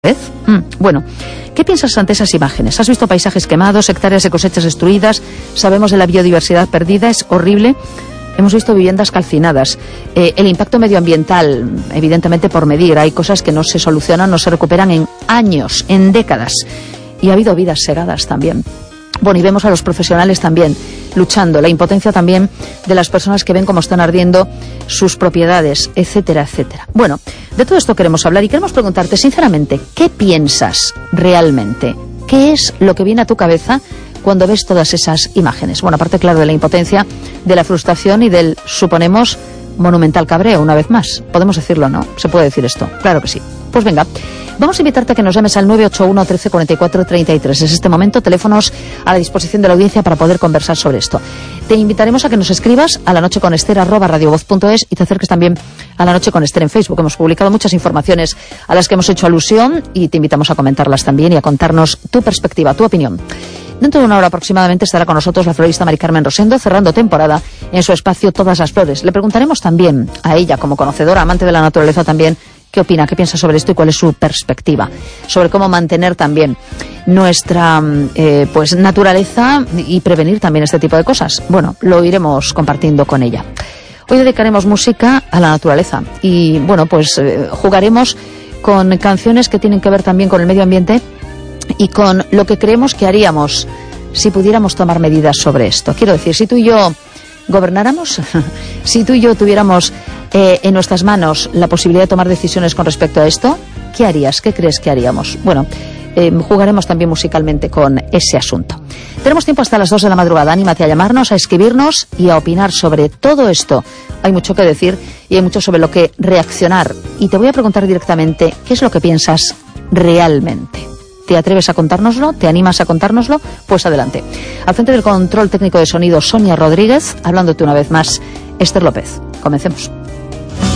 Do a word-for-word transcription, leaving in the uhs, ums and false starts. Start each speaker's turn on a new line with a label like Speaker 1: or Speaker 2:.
Speaker 1: Mm, bueno, ¿qué piensas ante esas imágenes? ¿Has visto paisajes quemados, hectáreas de cosechas destruidas? Sabemos de la biodiversidad perdida, es horrible. Hemos visto viviendas calcinadas. Eh, el impacto medioambiental, evidentemente por medir. Hay cosas que no se solucionan, no se recuperan en años, en décadas. Y ha habido vidas segadas también. Bueno, y vemos a los profesionales también luchando, la impotencia también de las personas que ven cómo están ardiendo sus propiedades, etcétera, etcétera. Bueno, de todo esto queremos hablar y queremos preguntarte sinceramente, ¿qué piensas realmente? ¿Qué es lo que viene a tu cabeza cuando ves todas esas imágenes? Bueno, aparte, claro, de la impotencia, de la frustración y del, suponemos, monumental cabreo, una vez más. Podemos decirlo, ¿no? ¿Se puede decir esto? Claro que sí. Pues venga, vamos a invitarte a que nos llames al nueve ocho uno, trece, cuarenta y cuatro, treinta y tres. Es este momento, teléfonos a la disposición de la audiencia para poder conversar sobre esto. Te invitaremos a que nos escribas a la noche con Ester arroba radiovoz punto es y te acerques también a La Noche con Ester en Facebook. Hemos publicado muchas informaciones a las que hemos hecho alusión y te invitamos a comentarlas también y a contarnos tu perspectiva, tu opinión. Dentro de una hora aproximadamente estará con nosotros la florista Mari Carmen Rosendo, cerrando temporada en su espacio Todas las Flores. Le preguntaremos también a ella, como conocedora, amante de la naturaleza también, qué opina, qué piensa sobre esto y cuál es su perspectiva sobre cómo mantener también nuestra eh, pues naturaleza y prevenir también este tipo de cosas. Bueno, lo iremos compartiendo con ella. Hoy dedicaremos música a la naturaleza y, bueno, pues eh, jugaremos con canciones que tienen que ver también con el medio ambiente y con lo que creemos que haríamos si pudiéramos tomar medidas sobre esto. Quiero decir, si tú y yo gobernáramos, si tú y yo tuviéramos eh, en nuestras manos la posibilidad de tomar decisiones con respecto a esto, ¿qué harías? ¿Qué crees que haríamos? Bueno, eh, jugaremos también musicalmente con ese asunto. Tenemos tiempo hasta las dos de la madrugada. Anímate a llamarnos, a escribirnos y a opinar sobre todo esto. Hay mucho que decir y hay mucho sobre lo que reaccionar. Y te voy a preguntar directamente, ¿qué es lo que piensas realmente? ¿Te atreves a contárnoslo? ¿Te animas a contárnoslo? Pues adelante. Al frente del control técnico de sonido, Sonia Rodríguez, hablándote una vez más, Ester López. Comencemos.